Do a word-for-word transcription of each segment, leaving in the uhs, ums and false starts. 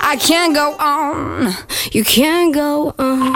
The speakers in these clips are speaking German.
I can't go on, you can't go on.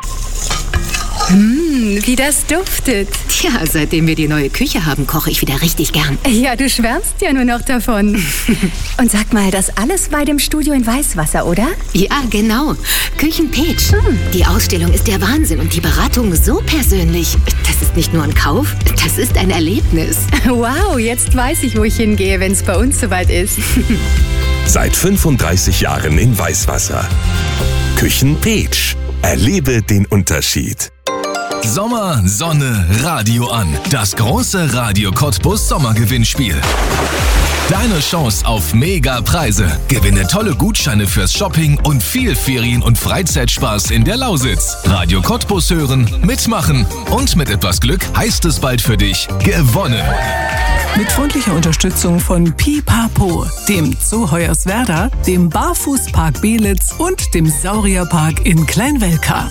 Mmh, wie das duftet. Tja, seitdem wir die neue Küche haben, koche ich wieder richtig gern. Ja, du schwärmst ja nur noch davon. Und sag mal, das alles bei dem Studio in Weißwasser, oder? Ja, genau. Küchenpeach. Hm. Die Ausstellung ist der Wahnsinn und die Beratung so persönlich. Das ist nicht nur ein Kauf, das ist ein Erlebnis. Wow, jetzt weiß ich, wo ich hingehe, wenn es bei uns soweit ist. Seit fünfunddreißig Jahren in Weißwasser. Küchenpeach. Erlebe den Unterschied. Sommer, Sonne, Radio an. Das große Radio Cottbus Sommergewinnspiel. Deine Chance auf Mega-Preise. Gewinne tolle Gutscheine fürs Shopping und viel Ferien- und Freizeitspaß in der Lausitz. Radio Cottbus hören, mitmachen und mit etwas Glück heißt es bald für dich gewonnen. Mit freundlicher Unterstützung von Pipapo, dem Zoo Hoyerswerda, dem Barfußpark Belitz und dem Saurierpark in Kleinwelka.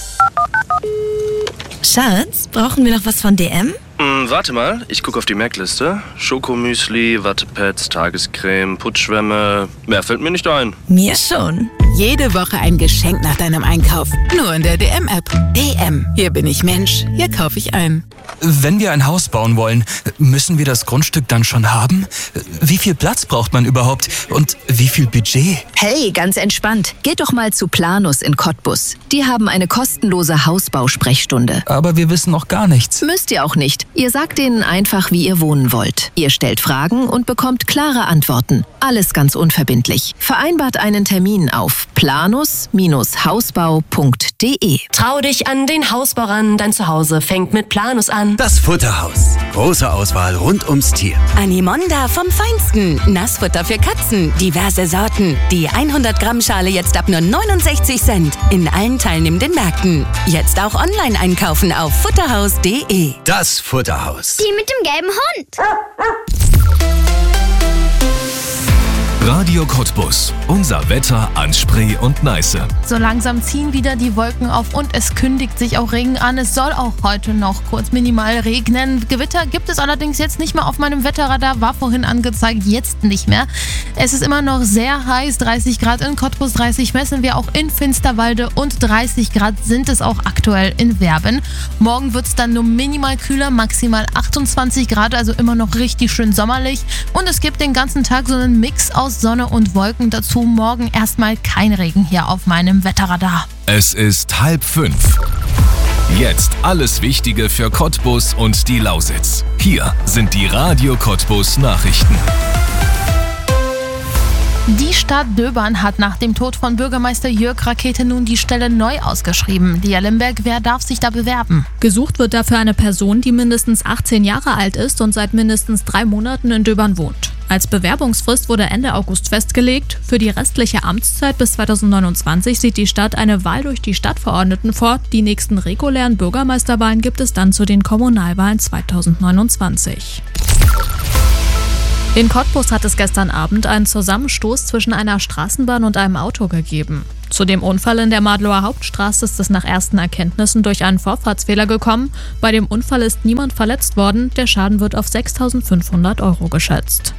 Schatz, brauchen wir noch was von D M? Hm, warte mal, ich gucke auf die Merkliste. Schokomüsli, Wattepads, Tagescreme, Putzschwämme. Mehr fällt mir nicht ein. Mir schon. Jede Woche ein Geschenk nach deinem Einkauf. Nur in der D M-App. D M. Hier bin ich Mensch. Hier kaufe ich ein. Wenn wir ein Haus bauen wollen, müssen wir das Grundstück dann schon haben? Wie viel Platz braucht man überhaupt? Und wie viel Budget? Hey, ganz entspannt. Geht doch mal zu Planus in Cottbus. Die haben eine kostenlose Hausbausprechstunde. Aber wir wissen noch gar nichts. Müsst ihr auch nicht. Ihr sagt denen einfach, wie ihr wohnen wollt. Ihr stellt Fragen und bekommt klare Antworten. Alles ganz unverbindlich. Vereinbart einen Termin auf planus Bindestrich hausbau Punkt de. Trau dich an den Hausbau ran, dein Zuhause fängt mit Planus an. Das Futterhaus. Große Auswahl rund ums Tier. Animonda vom Feinsten. Nassfutter für Katzen. Diverse Sorten. Die hundert Gramm Schale jetzt ab nur neunundsechzig Cent. In allen teilnehmenden Märkten. Jetzt auch online einkaufen auf futterhaus Punkt de. Das Futterhaus. Die mit dem gelben Hund. Radio Cottbus. Unser Wetter an Spree und Neiße. So langsam ziehen wieder die Wolken auf und es kündigt sich auch Regen an. Es soll auch heute noch kurz minimal regnen. Gewitter gibt es allerdings jetzt nicht mehr auf meinem Wetterradar. War vorhin angezeigt, jetzt nicht mehr. Es ist immer noch sehr heiß. dreißig Grad in Cottbus, dreißig messen wir auch in Finsterwalde und dreißig Grad sind es auch aktuell in Werben. Morgen wird es dann nur minimal kühler, maximal achtundzwanzig Grad, also immer noch richtig schön sommerlich. Und es gibt den ganzen Tag so einen Mix aus Sonne und Wolken. Dazu morgen erstmal kein Regen hier auf meinem Wetterradar. Es ist halb fünf. Jetzt alles Wichtige für Cottbus und die Lausitz. Hier sind die Radio Cottbus Nachrichten. Die Stadt Döbern hat nach dem Tod von Bürgermeister Jörg Rakete nun die Stelle neu ausgeschrieben. Lia Limberg, wer darf sich da bewerben? Gesucht wird dafür eine Person, die mindestens achtzehn Jahre alt ist und seit mindestens drei Monaten in Döbern wohnt. Als Bewerbungsfrist wurde Ende August festgelegt. Für die restliche Amtszeit bis zweitausendneunundzwanzig sieht die Stadt eine Wahl durch die Stadtverordneten vor. Die nächsten regulären Bürgermeisterwahlen gibt es dann zu den Kommunalwahlen zweitausendneunundzwanzig. In Cottbus hat es gestern Abend einen Zusammenstoß zwischen einer Straßenbahn und einem Auto gegeben. Zu dem Unfall in der Madlower Hauptstraße ist es nach ersten Erkenntnissen durch einen Vorfahrtsfehler gekommen. Bei dem Unfall ist niemand verletzt worden. Der Schaden wird auf sechstausendfünfhundert Euro geschätzt.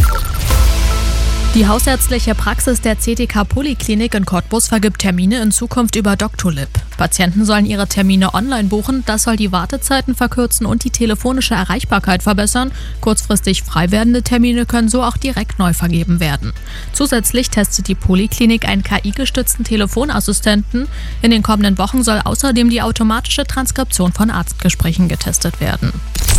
Die hausärztliche Praxis der C T K Poliklinik in Cottbus vergibt Termine in Zukunft über Doctolib. Patienten sollen ihre Termine online buchen, das soll die Wartezeiten verkürzen und die telefonische Erreichbarkeit verbessern. Kurzfristig frei werdende Termine können so auch direkt neu vergeben werden. Zusätzlich testet die Poliklinik einen K I-gestützten Telefonassistenten. In den kommenden Wochen soll außerdem die automatische Transkription von Arztgesprächen getestet werden.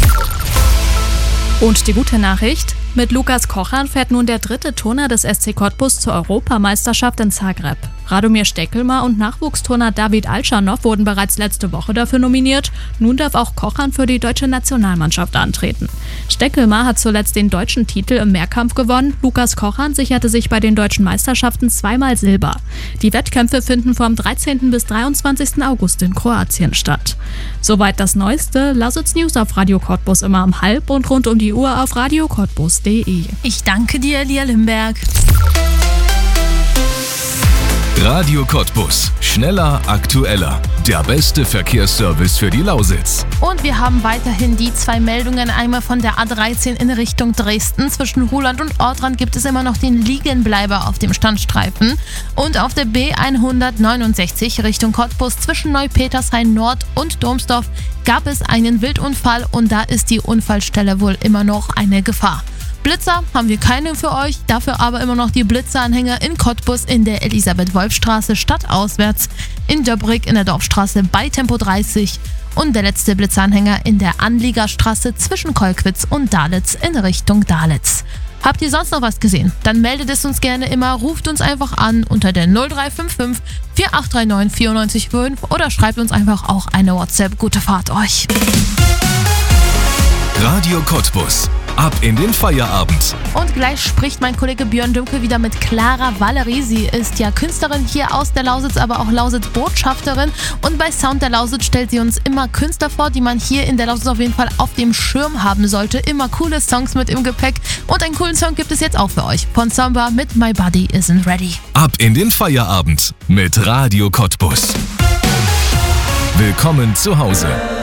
Und die gute Nachricht: Mit Lukas Kochan fährt nun der dritte Turner des S C Cottbus zur Europameisterschaft in Zagreb. Radomir Steckelmar und Nachwuchsturner David Alschanow wurden bereits letzte Woche dafür nominiert. Nun darf auch Kochan für die deutsche Nationalmannschaft antreten. Steckelmar hat zuletzt den deutschen Titel im Mehrkampf gewonnen. Lukas Kochan sicherte sich bei den deutschen Meisterschaften zweimal Silber. Die Wettkämpfe finden vom dreizehnten bis dreiundzwanzigsten August in Kroatien statt. Soweit das Neueste. Lausitz News auf Radio Cottbus immer um halb und rund um die Uhr auf radio cottbus punkt de. Ich danke dir, Lia Limberg. Radio Cottbus. Schneller, aktueller. Der beste Verkehrsservice für die Lausitz. Und wir haben weiterhin die zwei Meldungen. Einmal von der A dreizehn in Richtung Dresden. Zwischen Ruhland und Ortrand gibt es immer noch den Liegenbleiber auf dem Standstreifen. Und auf der B hundertneunundsechzig Richtung Cottbus zwischen Neupetershain Nord und Domsdorf gab es einen Wildunfall und da ist die Unfallstelle wohl immer noch eine Gefahr. Blitzer haben wir keine für euch, dafür aber immer noch die Blitzeranhänger in Cottbus in der Elisabeth-Wolf-Straße stadtauswärts, in Döbrig in der Dorfstraße bei Tempo dreißig und der letzte Blitzeranhänger in der Anliegerstraße zwischen Kolkwitz und Dalitz in Richtung Dalitz. Habt ihr sonst noch was gesehen? Dann meldet es uns gerne immer, ruft uns einfach an unter der null drei fünf fünf vier acht drei neun vier neun fünf oder schreibt uns einfach auch eine WhatsApp. Gute Fahrt euch! Radio Cottbus. Ab in den Feierabend. Und gleich spricht mein Kollege Björn Dümke wieder mit Clara Valerie. Sie ist ja Künstlerin hier aus der Lausitz, aber auch Lausitz-Botschafterin. Und bei Sound der Lausitz stellt sie uns immer Künstler vor, die man hier in der Lausitz auf jeden Fall auf dem Schirm haben sollte. Immer coole Songs mit im Gepäck. Und einen coolen Song gibt es jetzt auch für euch. Von Samba mit My Body Isn't Ready. Ab in den Feierabend mit Radio Cottbus. Willkommen zu Hause.